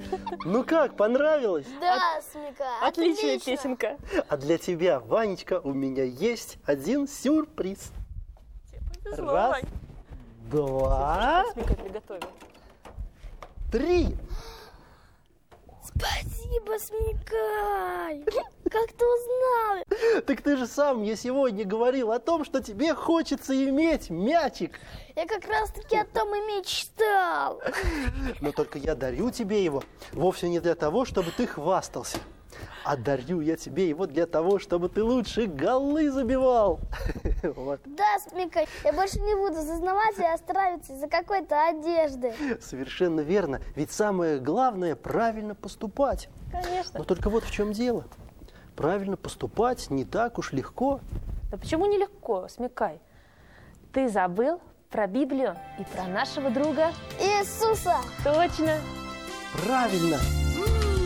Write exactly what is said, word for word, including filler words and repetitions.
Ну как, понравилось? Да, Смека, Отличная отлично. песенка. А для тебя, Ванечка, у меня есть один сюрприз. Повезло, Раз, Вань. два, Что Смека приготовил? три. Спасибо, Смекай. Как ты узнал? Так ты же сам мне сегодня говорил о том, что тебе хочется иметь мячик. Я как раз-таки о том и мечтал. Но только я дарю тебе его вовсе не для того, чтобы ты хвастался. А дарю я тебе его для того, чтобы ты лучше голы забивал. Вот. Да, Смекай, я больше не буду зазнаваться и остраиваться из-за какой-то одежды. Совершенно верно. Ведь самое главное – правильно поступать. Конечно. Но только вот в чем дело. Правильно поступать не так уж легко. Да почему нелегко, Смекай? Ты забыл про Библию и про нашего друга? Иисуса! Точно. Правильно.